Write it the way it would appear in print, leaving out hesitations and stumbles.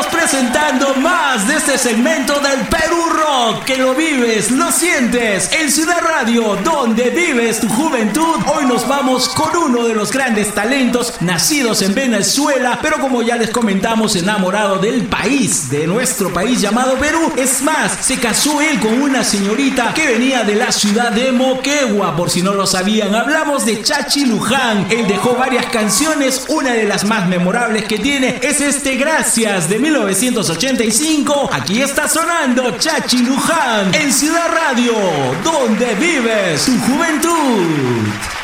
Estamos presentando más de este segmento del Perú Rock, que lo vives, lo sientes en Ciudad Radio, donde vives tu juventud. Hoy nos vamos con uno de los grandes talentos nacidos en Venezuela, pero como ya les comentamos, enamorado del país, de nuestro país llamado Perú. Es más, se casó él con una señorita que venía de la ciudad de Moquegua, por si no lo sabían. Hablamos de Chachi Luján. Él dejó varias canciones, una de las más memorables que tiene es Gracias de 1985. Aquí está sonando Chachi Luján en Ciudad Radio, donde vives tu juventud.